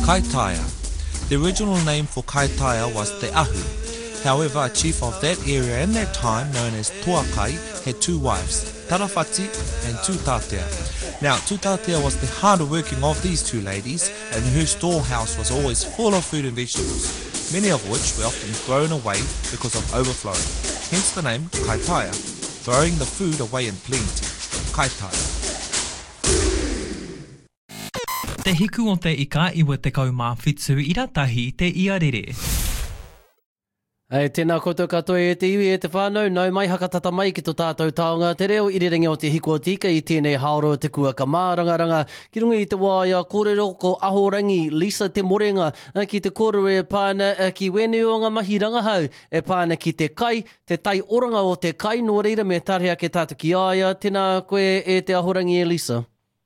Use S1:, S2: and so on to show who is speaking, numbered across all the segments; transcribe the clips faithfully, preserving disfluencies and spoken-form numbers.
S1: Kaitaia. The original name for Kaitaia was Te Ahu. However, a chief of that area in that time, known as Tuakai, had two wives, Tarawhati and Tutatea. Now, Tutatea was the harder working of these two ladies, and her storehouse was always full of food and vegetables, many of which were often thrown away because of overflowing. Hence the name Kaitaia, throwing the food away in plenty. Kaitaia.
S2: Te hiku o te ika iwa te kaumawhitu i ratahi te iarere.
S3: Hei, tēnā koutou katoa e te iwi e te whānau, nau mai hakatata mai ki tō tātou taonga te reo i ringa o te hiko o tika i tēnei haoro te kua ka mārangaranga. Ki runga i te wāia kōrero ko ahorangi Lisa te morenga ki te kōrero e pāna ki wene o ngā mahi rangahau e pāna ki te kai, te tai oranga o te kai, no reira me tarhea ke tātou ki aia. Tēnā koe e te ahorangi e Lisa.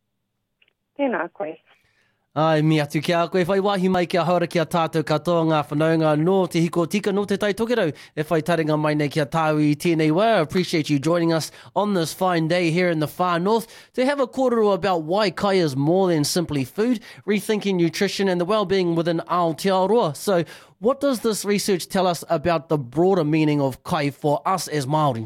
S4: Tēnā koe.
S3: Ai, mi atu ki a koe, whai wahi mai ki a haura ki a tātou katoa ngā whanaunga no te hiko tika no te tai tokerau. E whai taringa mai nei ki a tāu i tēnei wā. I appreciate you joining us on this fine day here in the far north to have a kōrero about why kai is more than simply food, rethinking nutrition and the well-being within Aotearoa. So what does this research tell us about the broader meaning of kai for us as Māori?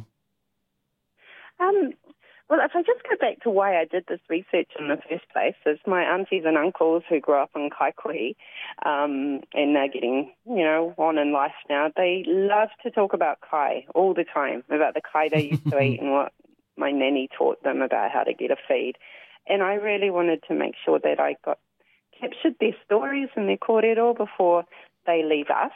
S4: Um, well, if I just go back to why I did this research in the first place, is my aunties and uncles who grew up in Kaikohe um, and they're getting, you know, on in life now, they love to talk about kai all the time, about the kai they used to eat and what my nanny taught them about how to get a feed. And I really wanted to make sure that I got captured their stories and their kōrero before they leave us.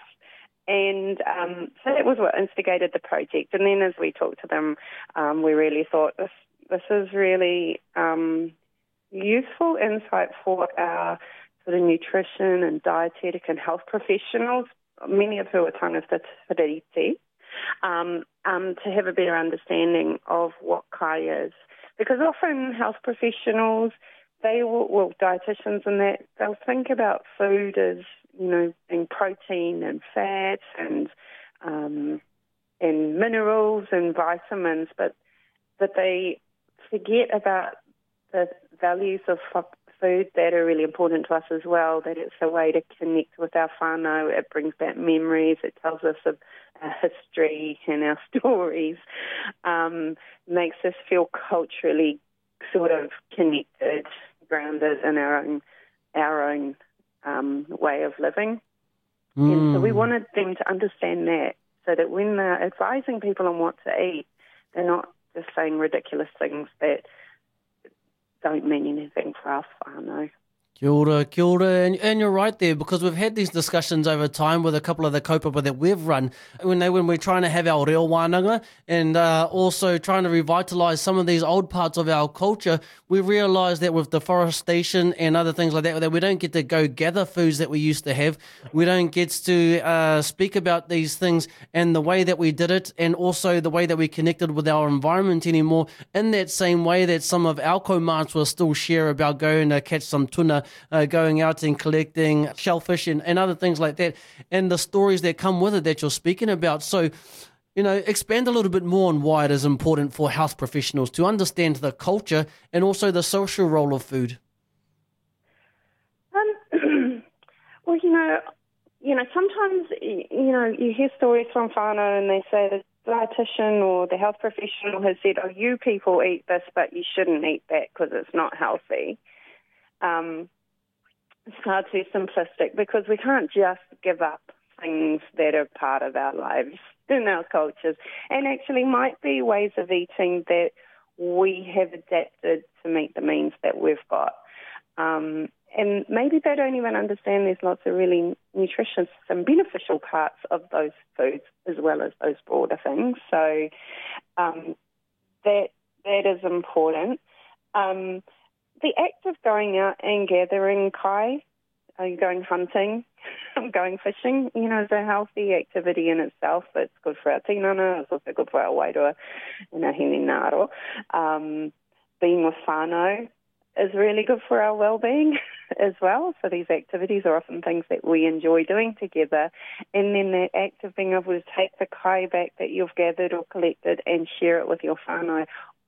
S4: And um, so that was what instigated the project. And then as we talked to them, um, we really thought this this is really um, useful insight for our sort of nutrition and dietetic and health professionals, many of who are tangata tiriti, um, um, to have a better understanding of what kai is. Because often health professionals, they will, well, dietitians and that, they'll think about food as, you know, being protein and fat and um, and minerals and vitamins, but but they forget about the values of food that are really important to us as well, that it's a way to connect with our whānau, it brings back memories, it tells us of our history and our stories, um, makes us feel culturally sort of connected, grounded in our own, our own um, way of living. Mm. And so we wanted them to understand that, so that when they're advising people on what to eat, they're not just saying ridiculous things that don't mean anything for our whānau.
S3: Kia ora, kia ora. And, and you're right there, because we've had these discussions over time with a couple of the kaupapa that we've run when they when we're trying to have our reo wānanga and uh, also trying to revitalise some of these old parts of our culture. We realise that with deforestation and other things like that, that we don't get to go gather foods that we used to have. We don't get to uh, speak about these things and the way that we did it, and also the way that we connected with our environment anymore, in that same way that some of our kaumāts will still share about going to catch some tuna, Uh, going out and collecting shellfish and, and other things like that, and the stories that come with it that you're speaking about. So, you know, expand a little bit more on why it is important for health professionals to understand the culture and also the social role of food.
S4: Um, well, you know, you know, sometimes, you know, you hear stories from whānau and they say the dietitian or the health professional has said, oh, you people eat this, but you shouldn't eat that because it's not healthy. Um, it's far too simplistic, because we can't just give up things that are part of our lives in our cultures, and actually might be ways of eating that we have adapted to meet the means that we've got. Um, and maybe they don't even understand there's lots of really nutritious and beneficial parts of those foods as well as those broader things. So um, that that is important. Um, The act of going out and gathering kai, uh, going hunting, going fishing, you know, is a healthy activity in itself. It's good for our tinana, it's also good for our wairua and our hene ngaro. Um, being with whānau is really good for our well-being as well. So these activities are often things that we enjoy doing together. And then the act of being able to take the kai back that you've gathered or collected and share it with your whānau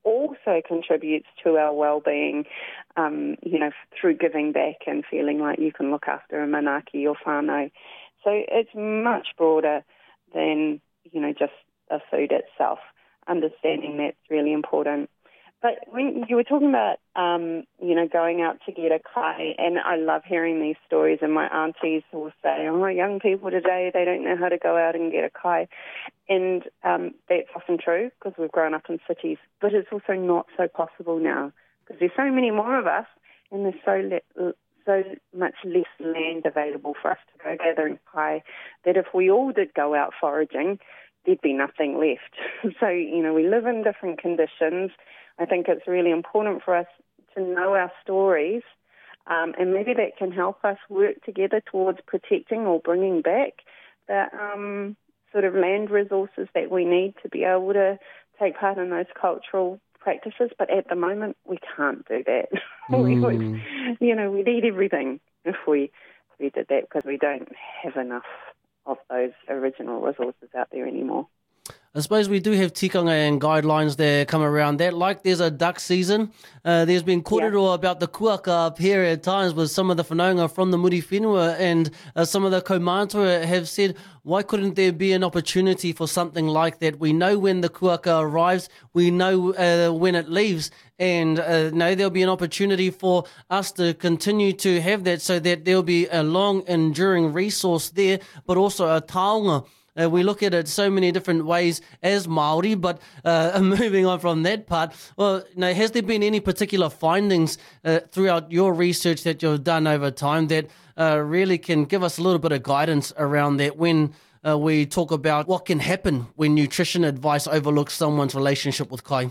S4: also contributes to our well-being, um, you know, through giving back and feeling like you can look after a manaaki or whānau. So it's much broader than, you know, just the food itself. Understanding that's really important. But when you were talking about, um, you know, going out to get a kai, and I love hearing these stories, and my aunties will say, oh, young people today, they don't know how to go out and get a kai. And um, that's often true because we've grown up in cities, but it's also not so possible now because there's so many more of us and there's so le- so much less land available for us to go gathering kai that if we all did go out foraging, there'd be nothing left. So, you know, we live in different conditions. I think it's really important for us to know our stories, um, and maybe that can help us work together towards protecting or bringing back the um, sort of land resources that we need to be able to take part in those cultural practices. But at the moment, we can't do that. Mm. we would, you know, we'd eat everything if we, if we did that because we don't have enough of those original resources out there anymore.
S3: I suppose we do have tikanga and guidelines that come around that. Like there's a duck season. Uh, there's been kōrero yeah. about the kuaka up here at times with some of the whanaunga from the Muri Whenua, and uh, some of the kaumātua have said, why couldn't there be an opportunity for something like that? We know when the kuaka arrives, we know uh, when it leaves, and uh, no, there'll be an opportunity for us to continue to have that so that there'll be a long enduring resource there, but also a taonga. Uh, we look at it so many different ways as Māori, but uh, moving on from that part, well, you know, has there been any particular findings uh, throughout your research that you've done over time that uh, really can give us a little bit of guidance around that when uh, we talk about what can happen when nutrition advice overlooks someone's relationship with kai?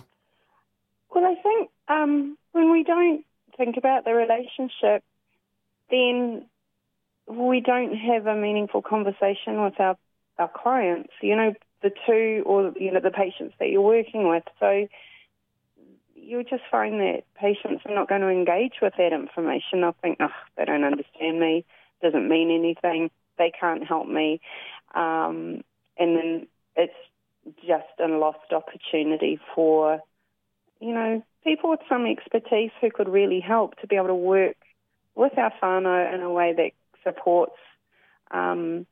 S4: Well, I think um, when we don't think about the relationship, then we don't have a meaningful conversation with our our clients, you know, the two or, you know, the patients that you're working with. So you'll just find that patients are not going to engage with that information. They'll think, oh, they don't understand me, doesn't mean anything, they can't help me. Um, and then it's just a lost opportunity for, you know, people with some expertise who could really help to be able to work with our whānau in a way that supports um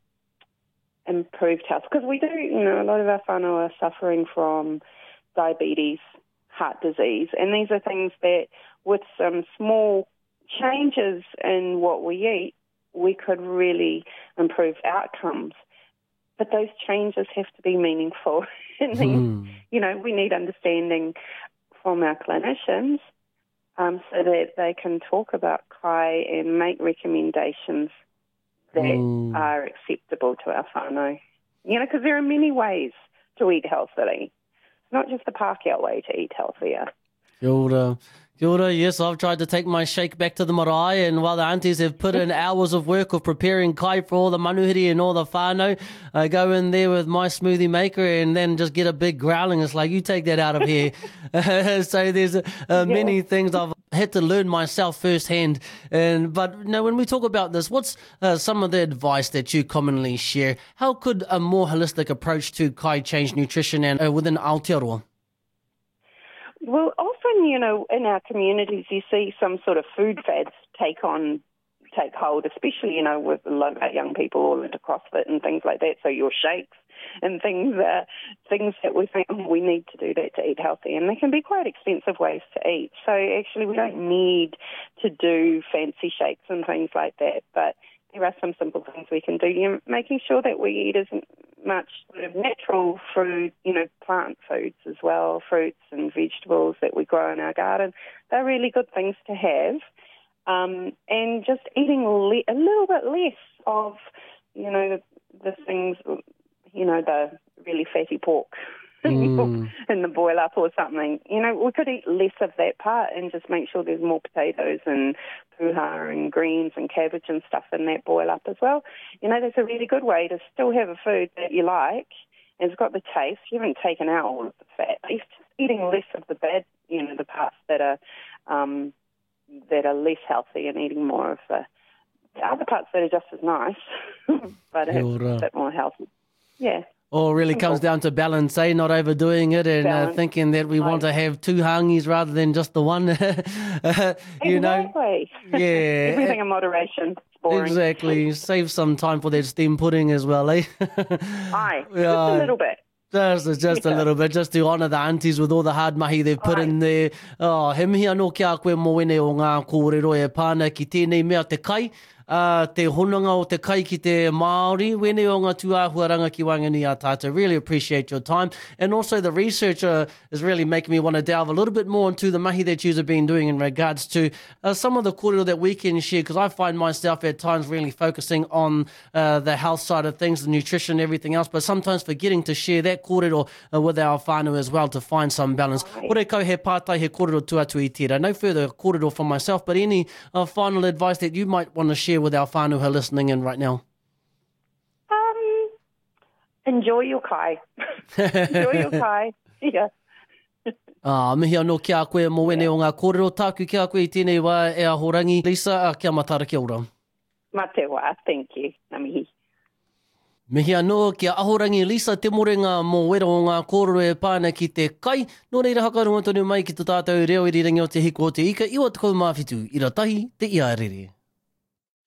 S4: improved health, because we do, you know, a lot of our whānau are suffering from diabetes, heart disease, and these are things that with some small changes in what we eat, we could really improve outcomes. But those changes have to be meaningful. and
S3: hmm.
S4: You know, we need understanding from our clinicians um, so that they can talk about kai and make recommendations that mm. are acceptable to our whānau. You know, because there are many ways to eat healthily. It's not just the Pākehā way to eat healthier.
S3: Kia ora. Kia ora. Yes, I've tried to take my shake back to the marae, and while the aunties have put in hours of work of preparing kai for all the manuhiri and all the whānau, I go in there with my smoothie maker and then just get a big growling. It's like, you take that out of here. So there's uh, yeah. many things I've had to learn myself firsthand. And but you know, when we talk about this, what's uh, some of the advice that you commonly share? How could a more holistic approach to kai change nutrition and uh, within Aotearoa?
S4: Well, often, you know, in our communities, you see some sort of food fads take on, take hold, especially, you know, with a lot of our young people all into CrossFit and things like that. So your shakes and things, uh, things that we think, oh, we need to do that to eat healthy. And they can be quite expensive ways to eat. So actually we don't need to do fancy shakes and things like that. But there are some simple things we can do. You know, making sure that we eat as much sort of natural food, you know, plant foods as well, fruits and vegetables that we grow in our garden. They're really good things to have. Um, and just eating le- a little bit less of, you know, the, the things, you know, the really fatty pork mm. in the boil up or something. You know, we could eat less of that part and just make sure there's more potatoes and puha and greens and cabbage and stuff in that boil up as well. You know, that's a really good way to still have a food that you like and it's got the taste. You haven't taken out all of the fat. It's just eating less of the bad, you know, the parts that are um, that are less healthy and eating more of the, the other parts that are just as nice, but a bit more healthy. Yeah.
S3: All really comes down to balance, eh? Not overdoing it and uh, thinking that we right. want to have two hangis rather than just the one. uh, you
S4: exactly.
S3: know, yeah,
S4: everything in moderation. Boring.
S3: Exactly. Save some time for that steam pudding as well, eh?
S4: Aye, just uh, a little bit.
S3: Just, just yeah. a little bit, just to honour the aunties with all the hard mahi they've put Aye. in there. Oh, he mihi anō kia koe mo wene o ngā kōrero e pāna ki tēnei mea te kai. Uh, te honanga o te kai ki te Māori, wene o ngā tuāhuaranga ki Wangani a tātou. Really appreciate your time. And also the research uh, is really making me want to delve a little bit more into the mahi that you've been doing in regards to uh, some of the kōrero that we can share, because I find myself at times really focusing on uh, the health side of things, the nutrition, everything else, but sometimes forgetting to share that kōrero uh, with our whānau as well to find some balance. Ore kau he pātai he kōrero tuatu i tira. No further kōrero from myself, but any uh, final advice that you might want to share with our whānau who are listening in right now?
S4: Um, enjoy your kai. enjoy your kai. Yeah.
S3: Ah, mihi anō kia koe mo wene o ngā kōrero tāku kia koe i tēnei wā e ahorangi. Lisa, kia matara kia ora.
S4: Ma te wā, thank you. Nā mihi.
S3: Mihi anō kia ahorangi Lisa te morenga mo wera o ngā kōrero e pāna ki te kai. Nō reira hakarunga tonu mai ki te tātou reo i ringi o te hiko o te ika. Iwa te kou mawhitu, ira tahi te ia rere.